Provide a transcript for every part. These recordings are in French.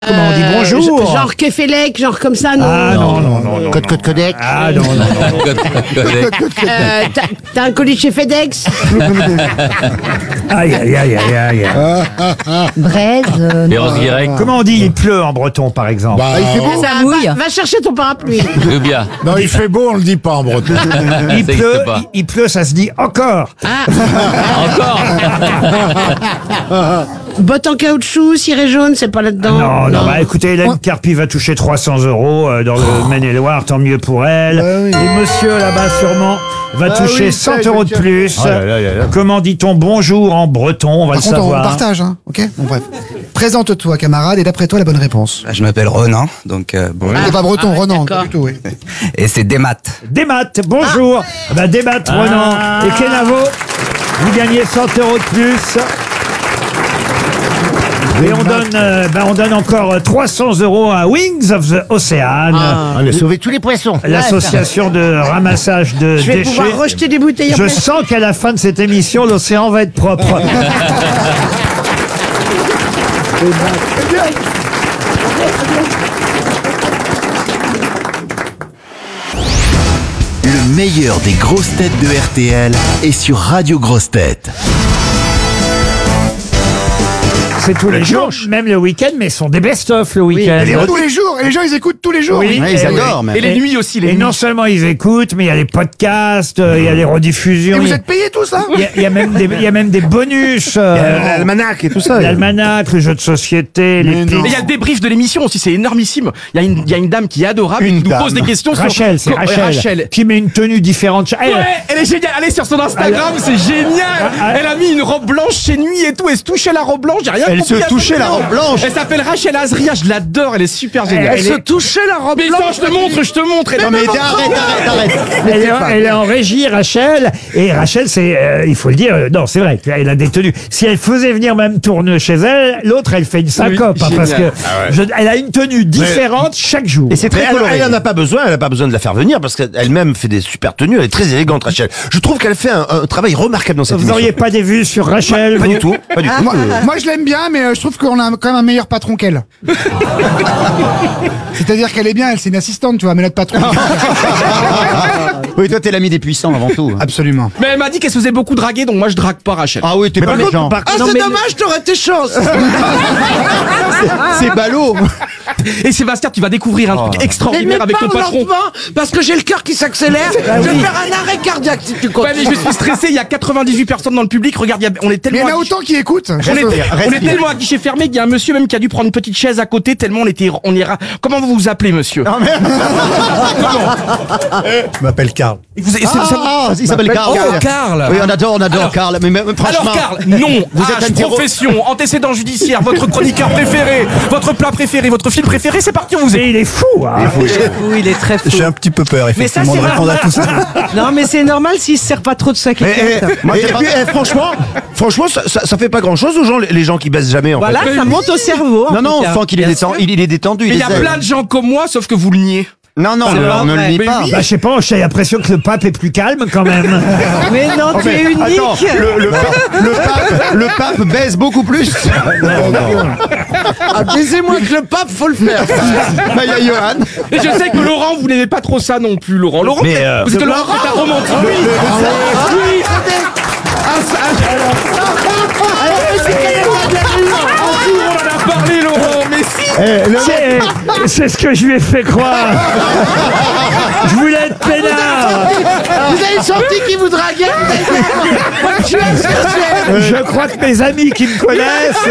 Comment on dit bonjour? Genre Kefelec, genre comme ça, non? Ah non. Code Codec. Ah non. T'as un colis chez FedEx? Aïe. Braise, Béros Guirec, Comment on dit il pleut en breton, par exemple? Bah, il fait beau. ça mouille. Va chercher ton parapluie. Rubia. Non, il fait beau, on le dit pas en breton. Il ça pleut, existe pas. il pleut, ça se dit encore. Encore. Bottes en caoutchouc, ciré jaune, c'est pas là-dedans. Non, bah écoutez, Hélène Carpi va toucher 300 € dans le Maine-et-Loire, tant mieux pour elle. oui. Et monsieur là-bas sûrement va toucher oui, 100 ça, € de plus. Oh là là. Comment dit-on bonjour en breton? On va Par le contre, on savoir. partage, hein, ok? Bon, bref. Présente-toi, camarade, et d'après toi, la bonne réponse. Je m'appelle Ronan, donc bon. T'es pas breton, Ronan, d'accord. pas du tout, oui. Et c'est des maths. Des maths, bonjour. Des maths, Ronan. Et Kenavo, vous gagnez 100 € de plus. Et on donne encore 300 € à Wings of the Ocean, On a sauvé tous les poissons. l'association de ramassage de Je vais déchets. pouvoir rejeter des bouteilles en Je plastique. sens qu'à la fin de cette émission, l'océan va être propre. Le meilleur des grosses têtes de RTL est sur Radio Grosses Têtes. C'est tous les jours, même le week-end, mais ce sont des best-of le week-end. Tous les jours, et les gens, ils écoutent tous les jours. Oui, Ouais, ils adorent, même. Et les nuits aussi. Et non seulement ils écoutent, mais il y a les podcasts, il y a les rediffusions. Et il vous y a- êtes payés tous, là? il y a même des bonus. L'almanach et tout ça. L'almanach, le jeu de société, les non. piles. Et il y a le débrief de l'émission aussi, c'est énormissime. Il y a une dame qui est adorable, Une qui nous dame. pose des questions Rachel, c'est sur Rachel, qui met une tenue différente. Elle- Ouais, elle est géniale. Allez sur son Instagram, c'est génial. Elle a mis une robe blanche chez nuit et tout. Elle se touchait la robe blanche. J'ai rien Elle compris se à touchait ce la nom. robe blanche. Elle s'appelle Rachel Azria. Je l'adore. Elle est super géniale. Elle se touchait la robe blanche. Je te montre. Non, mais arrête. Elle est en régie, Rachel. Et Rachel, c'est, il faut le dire, non, c'est vrai qu'elle a des tenues. Si elle faisait venir même tourner chez elle, l'autre, elle fait une syncope. Oui, parce que génial. elle a une tenue différente chaque jour. Et c'est très coloré. Elle n'en a pas besoin, elle n'a pas besoin de la faire venir parce qu'elle-même fait des super tenues, elle est très élégante, Rachel. Je trouve qu'elle fait un travail remarquable dans cette Vous émission. n'auriez pas des vues sur Rachel? Pas vous du tout, pas du tout. Moi, je l'aime bien, mais je trouve qu'on a quand même un meilleur patron qu'elle. C'est-à-dire qu'elle est bien, elle, c'est une assistante, tu vois, mais notre patron. Oui, toi, t'es l'ami des puissants avant tout. Absolument. Mais elle m'a dit qu'elle se faisait beaucoup draguer, donc moi je drague pas Rachel. Ah oui, t'es pas méchant. dommage, t'aurais tes chances. C'est ballot. Et Sébastien, tu vas découvrir un truc extraordinaire avec ton patron. parce que j'ai le cœur qui s'accélère. Je vais faire un arrêt cardiaque si tu Ouais, continues. mais je suis stressé. Il y a 98 personnes dans le public. Regarde, on est Mais il tellement. y en a autant qui écoutent. On est tellement à guichet fermé qu'il y a un monsieur même qui a dû prendre une petite chaise à côté tellement on ira. Comment vous vous appelez, monsieur? Je m'appelle Karl. Et vous- et c'est- ça- Il s'appelle Karl. Oh, Karl. Oui, on adore Karl. Mais franchement. Alors Karl, nom, Vous êtes âge, un terreau- profession, antécédent judiciaire, votre chroniqueur préféré, votre plat préféré, votre film préféré, c'est parti, on vous Et est. il est fou, hein. Oui, il est très fou. J'ai un petit peu peur, effectivement, de répondre à tout ça. Non, mais c'est normal s'il se sert pas trop de sa cliquette. Et puis, franchement, ça fait pas grand chose aux gens, les gens qui baissent jamais, en Voilà, fait. ça monte au cerveau. en Non, non, tout on cas. sent qu'il est Bien détendu, sûr. il est détendu, Mais il il y a essaie. plein de gens comme moi, sauf que vous le niez. Non, on ne le vrai. nie Mais pas. oui. Bah, je sais pas, j'ai l'impression que le pape est plus calme quand même. Mais non, tu es unique. Attends, le pape baise beaucoup plus. Ah, baisez-moi que le pape, faut le faire. Bah, il y a Johan. Et je sais que Laurent, vous n'aimez pas trop ça non plus, Laurent. Laurent, Mais, vous êtes Laurent, c'est un romantique. Oui. On en a parlé, Laurent, mais si. C'est ce que je lui ai fait croire. Je voulais être peinard. Vous avez senti qu'il vous draguait? Tu as cherché. Je crois que mes amis qui me connaissent.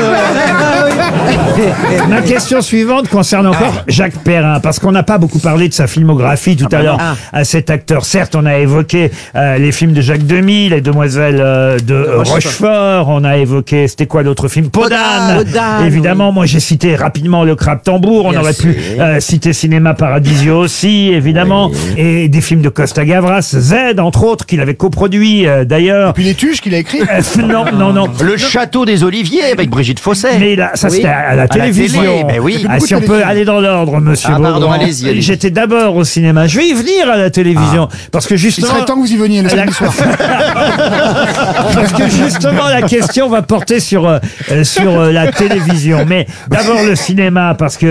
Ma question suivante concerne encore Jacques Perrin, parce qu'on n'a pas beaucoup parlé de sa filmographie tout à l'heure à cet acteur. Certes, on a évoqué les films de Jacques Demy, Les Demoiselles de Rochefort. On a évoqué, c'était quoi l'autre film? Podane. Podane, Évidemment, moi j'ai cité rapidement Le Crabe Tambour. On aurait pu citer Cinéma Paradisio aussi, évidemment, et des films de Costa Gavras, Z entre autres, qu'il avait coproduit d'ailleurs. Puis les tuches qu'il a écrit. Non. Le château des Oliviers avec Brigitte Fossé. Mais là, ça c'était à la télévision. télé, mais oui. Ah, si on peut aller dans l'ordre, monsieur. Ah, pardon, Beaugrand. allez-y. J'étais d'abord au cinéma. Je vais y venir à la télévision. Parce que Il justement. serait temps que vous y veniez le samedi soir. Parce que justement, la question va porter sur la télévision. Mais d'abord le cinéma, parce que